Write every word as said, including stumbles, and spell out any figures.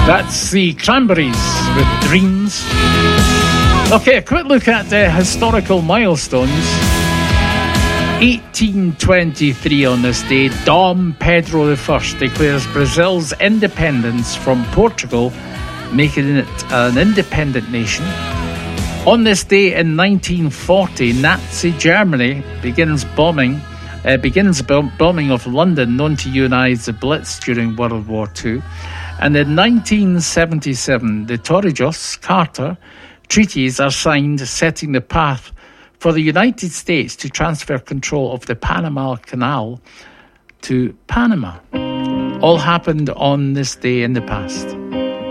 That's the Cranberries with Dreams. Okay, a quick look at the historical milestones. eighteen twenty-three on this day, Dom Pedro the First declares Brazil's independence from Portugal, making it an independent nation. On this day in nineteen forty, Nazi Germany begins bombing uh, begins bom- bombing of London, known to you and I as the Blitz during World War Two. And in nineteen seventy-seven, the Torrijos-Carter treaties are signed, setting the path for the United States to transfer control of the Panama Canal to Panama. All happened on this day in the past.